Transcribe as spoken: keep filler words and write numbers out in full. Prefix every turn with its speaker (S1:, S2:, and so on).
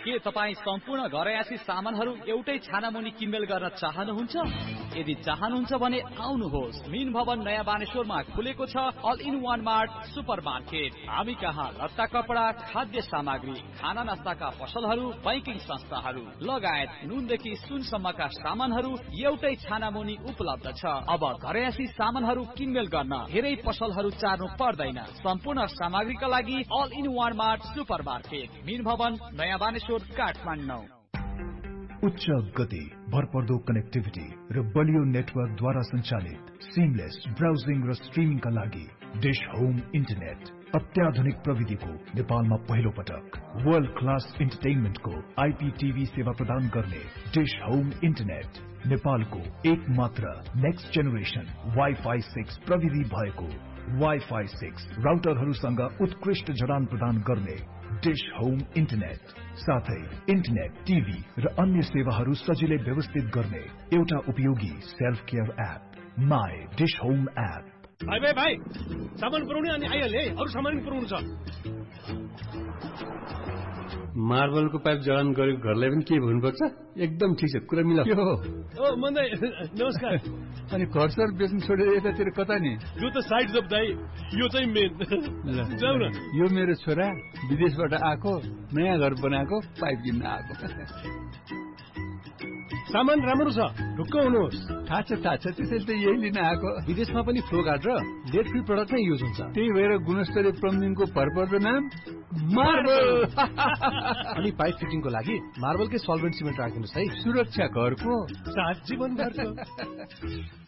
S1: के तपाईँ सम्पूर्ण घरयासी सामानहरू एउटै छानामुनि किनमेल गर्न चाहनुहुन्छ? यदि चाहनुहुन्छ भने आउनुहोस्, मीन भवन नयाँ बानेश्वरमा खुलेको छ all in one mart super market. हामी कहाँ लत्ता कपडा, खाद्य सामग्री, खाना नास्ताका पसलहरू, बैंकिङ संस्थाहरू लगायत नुनदेखि सुनसम्मका सामानहरू एउटै छानामुनि उपलब्ध छ। अब घरयासी सामानहरू किनमेल गर्न धेरै पसलहरू चार्नु पर्दैन। सम्पूर्ण सामग्रीका लागि all in one mart super market, मीन भवन नयाँ बानेश्वर, काठमाडौँ।
S2: उच्च गति, भरपर्दो कनेक्टिभिटी र बलियो नेटवर्कद्वारा सञ्चालित सिमलेस ब्राउजिङ र स्ट्रिमिङका लागि डिश होम इन्टरनेट। अत्याधुनिक प्रविधिको नेपालमा पहिलो पटक वर्ल्ड क्लास इन्टरटेनमेन्टको आइपीटीभी सेवा प्रदान गर्ने डिश होम इन्टरनेट नेपालको एक मात्र नेक्स्ट जेनेरेसन वाइफाई सिक्स प्रविधि भएको वाइफाई सिक्स राउटरहरूसँग उत्कृष्ट जडान प्रदान गर्ने डिश होम इन्टरनेट, साथै इन्टरनेट, टिभी र अन्य सेवाहरू सजिलै व्यवस्थित गर्ने एउटा उपयोगी self care app, my dish home app.
S3: भाइ भाइ भाइ सामान पुर्याउने अनि आइहाले, अरू सामान पनि पुर्याउनु छ।
S4: मार्बलको पाइप जडान गरेको घरलाई पनि के भन्नुपर्छ? एकदम ठिक छ, कुरा मिला।
S3: ओ मन्दै नमस्कार।
S5: अनि घर सर बेच्नु छोडेर यतातिर कता नि?
S3: यो त साइड जब दाइ, यो चाहिँ मेन। जाऊ न।
S5: यो मेरो छोरा विदेशबाट आएको, नयाँ घर बनाएको, पाइप किन्न आएको।
S3: सामान राम्रो छ, ढुक्क हुनुहोस्।
S5: थाहा छ थाहा छ, त्यसैले त यही लिन आएको।
S3: विदेशमा पनि फ्लो गार्ड र लेड फ्री प्रडक्ट नै युज हुन्छ।
S5: त्यही भएर गुणस्तरीय प्लम्बिङको भरपर्दो नाम मार्बल।
S3: अनि पाइप फिटिङको लागि मार्बलकै सल्भेन्ट सिमेन्ट राखिदिनुहोस् है।
S5: सुरक्षा घरको
S3: सात जीवन घरको।